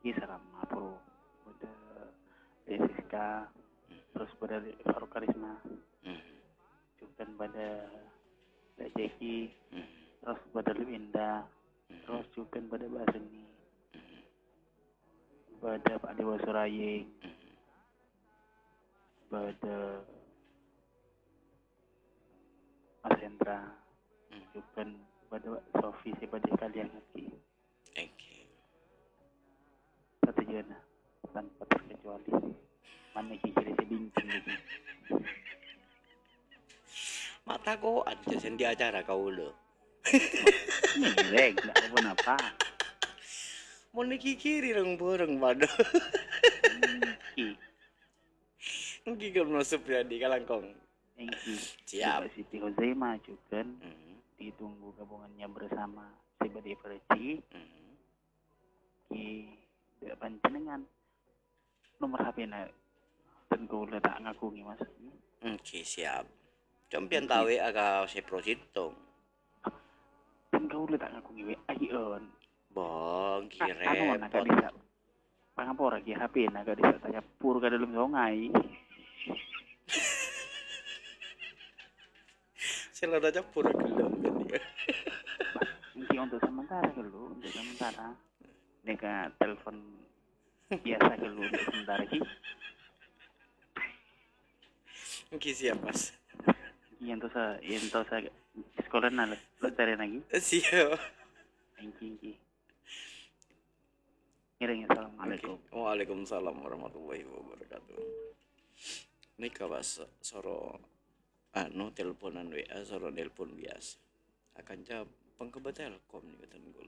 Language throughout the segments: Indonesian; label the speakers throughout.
Speaker 1: Salam Pro pada Desiska, terus pada Faru Karisma, juga pada Jeki, terus pada Luinda, terus juga pada Baseni, pada Pak Dewa Suraying, pada Mas Hendra, juga pada Sofi, pada kalian lagi.
Speaker 2: Okay.
Speaker 1: Satu jana tanpa terkecuali. Mana kiri bincang lagi.
Speaker 2: Mata ko aja sendi acara kau lo.
Speaker 1: Nilai, nggak apa apa.
Speaker 2: Mau kiri rong borong pada. Engki kan masuk ya di Kalangkong.
Speaker 1: Engki.
Speaker 2: Siap.
Speaker 1: Siti Hozaima juga ditunggu gabungannya bersama Sebadi Perci. Ki tidak panjenengan nomor HP na dan kau letak ngakungi mas.
Speaker 2: Oke siap. Campian tahu agak saya prositong.
Speaker 1: Dan kau letak ngakungi ion.
Speaker 2: Bang kira.
Speaker 1: Anu nak bisa. Pangapora ki HP nak bisa tanya pur ke dalam sungai.
Speaker 2: Saya ada campur gelap kan ya.
Speaker 1: Mungkin untuk sementara dulu, untuk sementara. Neka telepon biasa dulu untuk sementara ki.
Speaker 2: Oke siap mas.
Speaker 1: Yang tuh saya sekolah nala cari lagi.
Speaker 2: Siap.
Speaker 1: Engki. Kirim assalamualaikum.
Speaker 2: Waalaikumsalam warahmatullahi wabarakatuh. Nika bas soro teleponan WA soro telepon biasa. Akan jawab pengkebat Telkom nih kata gol.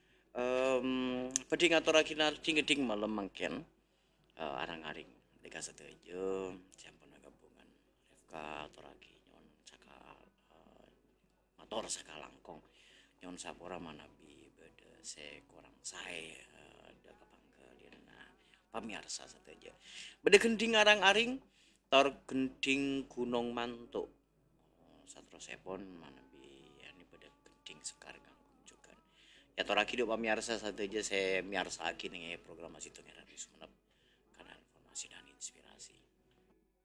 Speaker 2: Pedi ngatur akina ding malam mangken arang-aring deka setuju sampun gabungan FK atur aki nyon sakal motor sakalangkong nyon sapora manabi beda se kurang sae da kapangkelin pamirsa sateja beda gending arang-aring tor gending Gunung Mantuk satro sepon manabi yani beda gending sekar ya toraki do pamirsa sateja saya miarsa aki nih program masih tuh ngera di Sumenep